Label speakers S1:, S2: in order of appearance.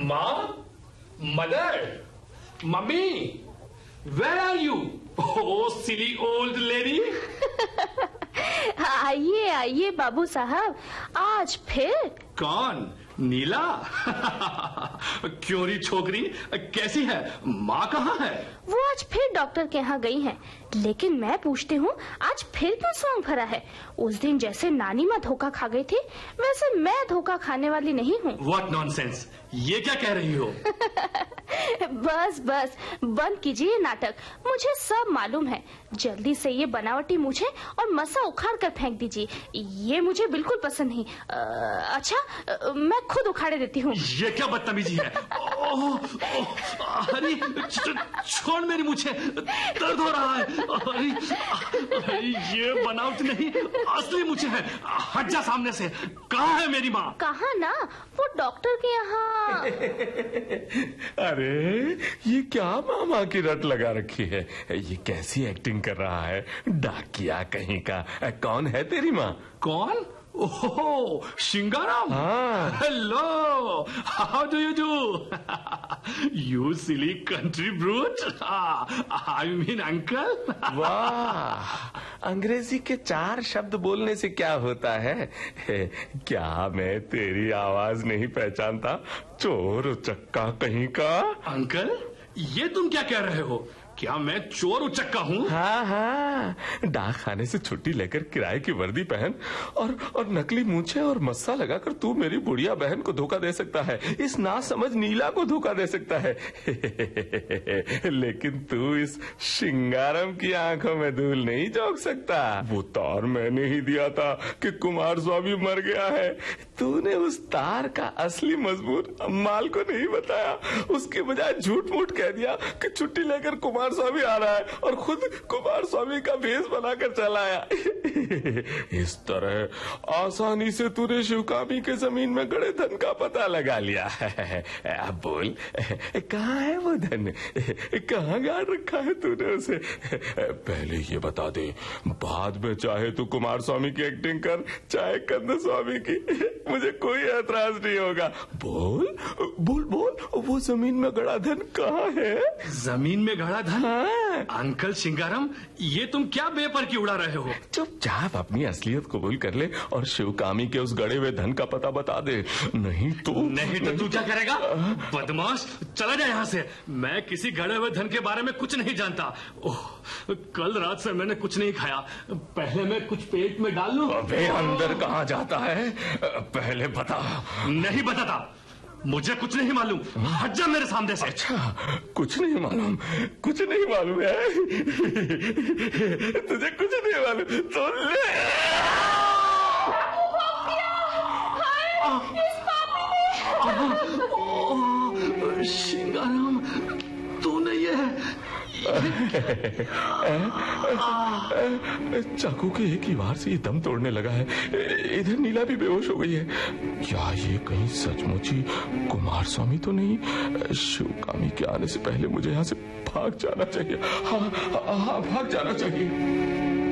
S1: माँ, mother, mummy, where are you? Oh silly old lady.
S2: आइए आइए बाबू साहब, आज फिर?
S1: कौन? नीला? क्यों री छोकरी, कैसी है? माँ कहाँ है?
S2: वो आज फिर डॉक्टर के यहाँ गई हैं, लेकिन मैं पूछती हूँ आज फिर क्यों सॉन्ग भरा है? उस दिन जैसे नानी माँ धोखा खा गई थी, वैसे मैं धोखा खाने वाली नहीं हूँ।
S1: What nonsense! ये क्या कह रही हो?
S2: बस बस बंद कीजिए नाटक, मुझे सब मालूम है। जल्दी से ये बनावटी मूछें और मसा उखाड़ कर फेंक दीजिए, ये मुझे बिल्कुल पसंद नहीं। अच्छा, मैं खुद उखाड़े देती हूँ।
S1: ये क्या बदतमीजी है? अरे छोड़ मेरी मूछें, दर्द हो रहा है। अरे ये बनावट नहीं, असली मूछें हैं। हट जा सामने से। कहाँ है मेरी माँ?
S2: कहाँ ना, वो डॉक्टर के यहाँ।
S3: अरे ये क्या मामा की रट लगा रखी है? ये कैसी एक्टिंग कर रहा है? डाकिया कहीं का। कौन है तेरी माँ?
S1: कौन? ओह शिंगाराम।
S3: हाँ।
S1: Hello, how do you do? You silly country brute. I mean uncle.
S3: वाह, अंग्रेजी के 4 शब्द बोलने से क्या होता है? क्या मैं तेरी आवाज नहीं पहचानता? चोर उचक्का कहीं का।
S1: अंकल, ये तुम क्या कह रहे हो? क्या मैं चोर उचक्का हूँ?
S3: हाँ हाँ, डाक खाने से छुट्टी लेकर किराए की वर्दी पहन और नकली मूछें और मस्सा लगाकर तू मेरी बुढ़िया बहन को धोखा दे सकता है, इस नासमझ नीला को धोखा दे सकता है। लेकिन तू इस शिंगारम की आंखों में धूल नहीं झोंक सकता। वो तार मैंने ही दिया था कि कुमार स्वामी मर गया है। तूने उस तार का असली मजबूर माल को नहीं बताया, उसके बजाय झूठ मूठ कह दिया कि छुट्टी लेकर कुमार स्वामी आ रहा है और खुद कुमार स्वामी का भेष बनाकर चला आया। इस तरह आसानी से तूने शिवकामी के जमीन में गड़े धन का पता लगा लिया है। अब बोल, कहाँ है वो धन? कहाँ गाड़ रखा है तूने उसे? पहले ये बता दे, बाद में चाहे तू कुमार स्वामी की एक्टिंग कर, चाहे कंद स्वामी की, मुझे कोई एतराज नहीं होगा। बोल बोल बोल, वो जमीन में गड़ा धन कहाँ है?
S1: जमीन में गड़ा धन?
S3: हाँ।
S1: अंकल शिंगारम, ये तुम क्या बेपर की उड़ा रहे हो?
S3: चुपचाप अपनी असलियत कबूल कर ले और शिवकामी के उस गड़े हुए धन का पता बता दे, नहीं तो
S1: तू क्या करेगा? बदमाश, चला जा यहाँ से। मैं किसी गड़े हुए धन के बारे में कुछ नहीं जानता। ओह, कल रात से मैंने कुछ नहीं खाया, पहले मैं कुछ पेट में डाल लूं।
S3: अबे अंदर कहाँ जाता है, पहले बता।
S1: नहीं बताता, मुझे कुछ नहीं मालूम। हट जा मेरे सामने से।
S3: अच्छा, कुछ नहीं मालूम? कुछ नहीं मालूम है? तुझे कुछ नहीं मालूम तो ले।
S1: शिंगाराम, तूने ये
S3: चाकू के एक ही वार से ये दम तोड़ने लगा है। इधर नीला भी बेहोश हो गई है। क्या ये कहीं सचमुच ही कुमार स्वामी तो नहीं? शिवकामी के आने से पहले मुझे यहाँ से भाग जाना चाहिए। हाँ, भाग जाना चाहिए।